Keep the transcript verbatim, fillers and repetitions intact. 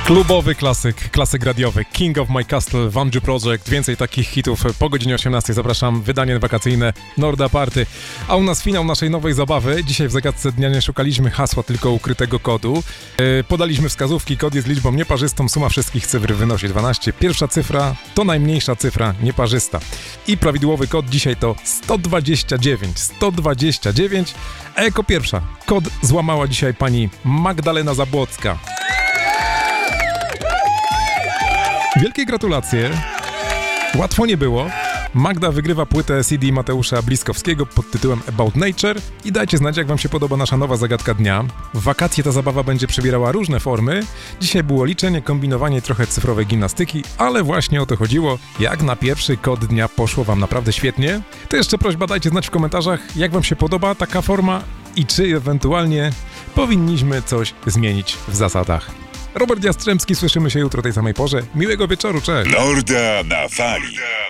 Klubowy klasyk, klasyk radiowy, King of My Castle, Vanju Project, więcej takich hitów po godzinie osiemnastej. Zapraszam, wydanie wakacyjne Norda Party. A u nas finał naszej nowej zabawy. Dzisiaj w zagadce dnia nie szukaliśmy hasła, tylko ukrytego kodu. Yy, podaliśmy wskazówki, kod jest liczbą nieparzystą, suma wszystkich cyfr wynosi dwanaście. Pierwsza cyfra to najmniejsza cyfra nieparzysta. I prawidłowy kod dzisiaj to sto dwadzieścia dziewięć. sto dwadzieścia dziewięć. A jako pierwsza kod złamała dzisiaj pani Magdalena Zabłocka. Wielkie gratulacje. Łatwo nie było. Magda wygrywa płytę C D Mateusza Bliskowskiego pod tytułem About Nature i dajcie znać, jak wam się podoba nasza nowa zagadka dnia. W wakacje ta zabawa będzie przybierała różne formy. Dzisiaj było liczenie, kombinowanie, trochę cyfrowej gimnastyki, ale właśnie o to chodziło. Jak na pierwszy kod dnia poszło wam naprawdę świetnie. To jeszcze prośba, dajcie znać w komentarzach, jak wam się podoba taka forma i czy ewentualnie powinniśmy coś zmienić w zasadach. Robert Jastrzębski, słyszymy się jutro o tej samej porze. Miłego wieczoru, cześć! Norda na fali.